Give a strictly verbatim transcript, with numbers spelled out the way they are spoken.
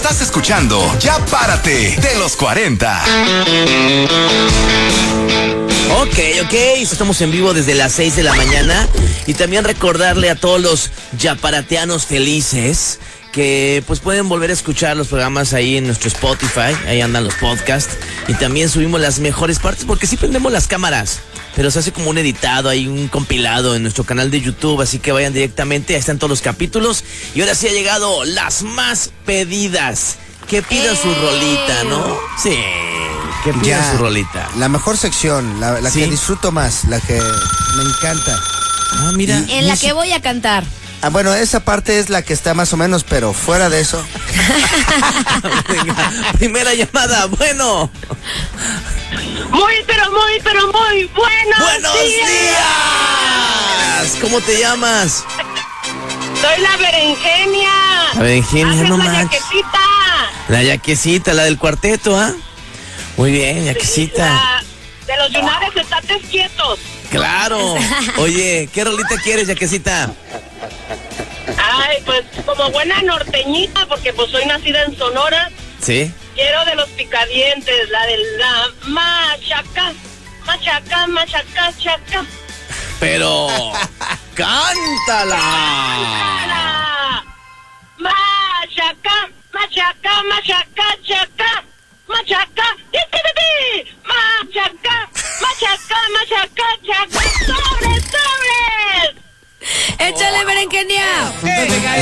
Estás escuchando Ya Párate de los cuarenta. Ok, ok, estamos en vivo desde las seis de la mañana y también recordarle a todos los yaparateanos felices que pues pueden volver a escuchar los programas ahí en nuestro Spotify, ahí andan los podcasts y también subimos las mejores partes porque sí prendemos las cámaras, pero se hace como un editado, hay un compilado en nuestro canal de YouTube, así que vayan directamente, ahí están todos los capítulos y ahora sí ha llegado las más pedidas, que pidan su rolita, ¿no? Sí. Que pida Ya, su rolita. La mejor sección, la, la ¿Sí? que disfruto más, la que me encanta. Ah, mira. Y- En la y que si- voy a cantar. Ah, bueno, esa parte es la que está más o menos, pero fuera de eso. Venga, primera llamada, bueno. Muy, pero muy, pero muy buenos, ¡Buenos días. días! ¿Cómo te llamas? Soy la berenjenia. La berenjenia, Haces no la manches. yaquecita. La yaquecita, la del cuarteto, ¿ah? Muy bien, yaquecita. La- de los lunares, estate quietos. Claro. Oye, ¿qué rolita quieres, yaquecita? Ay, pues como buena norteñita, porque pues soy nacida en Sonora. ¿Sí? Quiero de los picadientes, la de la machaca. Machaca, machaca, chaca. Pero... ¡cántala! ¡Ala! Machaca, machaca, machaca, chaca. Machaca, ¡ti, ti, ti, ti! Machaca, machaca, machaca, chaca. ¡Sobres, sobres! ¡Échale, berenjenia! Venga,